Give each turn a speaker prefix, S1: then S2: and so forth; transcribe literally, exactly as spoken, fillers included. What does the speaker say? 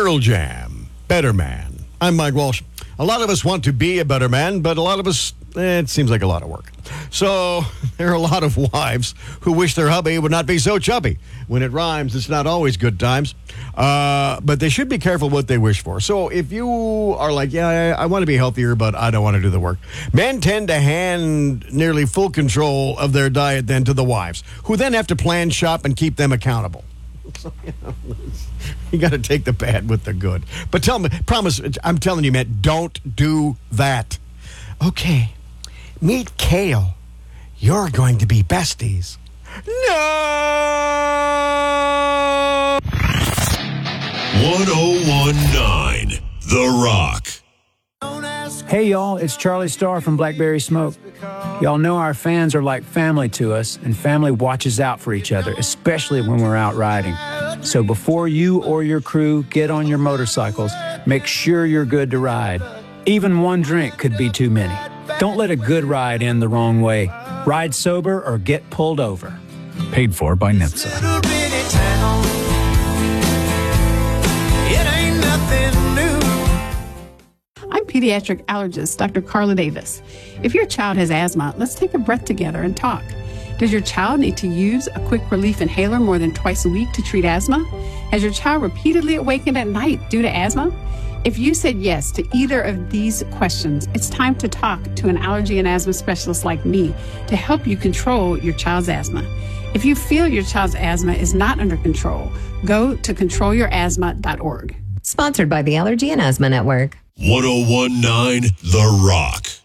S1: Pearl Jam, Better Man. I'm Mike Walsh. A lot of us want to be a better man, but a lot of us, eh, it seems like a lot of work. So there are a lot of wives who wish their hubby would not be so chubby. When it rhymes, it's not always good times. Uh, but they should be careful what they wish for. So if you are like, yeah, I, I want to be healthier, but I don't want to do the work. Men tend to hand nearly full control of their diet then to the wives, who then have to plan, shop, and keep them accountable. So, you know, you got to take the bad with the good. But tell me, promise, I'm telling you, man, don't do that. Okay, meet Kale. You're going to be besties. No!
S2: one oh one point nine The Rock.
S3: Hey, y'all, it's Charlie Starr from Blackberry Smoke. Y'all know our fans are like family to us, and family watches out for each other, especially when we're out riding. So before you or your crew get on your motorcycles, make sure you're good to ride. Even one drink could be too many. Don't let a good ride end the wrong way. Ride sober or get pulled over. Paid for by N H T S A.
S4: I'm pediatric allergist Doctor Carla Davis. If your child has asthma, let's take a breath together and talk. Does your child need to use a quick relief inhaler more than twice a week to treat asthma? Has your child repeatedly awakened at night due to asthma? If you said yes to either of these questions, it's time to talk to an allergy and asthma specialist like me to help you control your child's asthma. If you feel your child's asthma is not under control, go to control your asthma dot org.
S5: Sponsored by the Allergy and Asthma Network.
S2: one oh one point nine The Rock.